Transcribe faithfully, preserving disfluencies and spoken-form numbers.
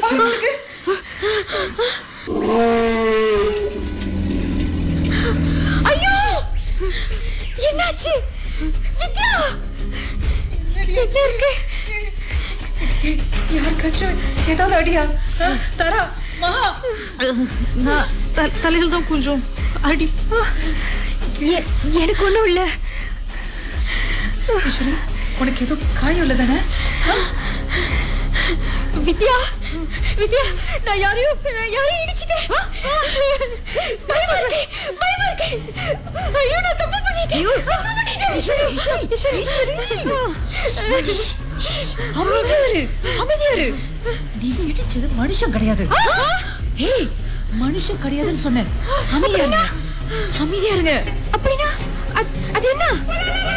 பயமா இருக்கு. ஐயோ, என்னாச்சு வித்யா? என்ன இருக்கு? யாருக்காச்சும் ஏதாவது அடியா? தரா, மகா, நான் த- தலையில தான் கொஞ்சம் அடி. எ- எனக்கு ஒண்ணும் இல்ல. ஈஸ்வரி, உனக்கு ஏதோ காயம் இல்ல தானே? வித்யா, வித்யா, நான் யாரையும் நான் யாரையும் இடிச்சிட்டேன். பயமா இருக்கு, பயமா இருக்கு. ஐயோ, நான் தப்பு பண்ணிட்டேன், தப்பு பண்ணிட்டேன். ஈஸ்வரி, ஈஸ்வரி, ஈஸ்வரி. அமைதியா இரு, அமைதியா இரு. நீ இடிச்சது மனுஷன் கிடையாது. ஏய், மனுஷன் கிடையாதுன்னு சொன்னேன். அமைதியா இருங்க, அமைதியா இருங்க. அப்படின்னா அது- அது என்ன?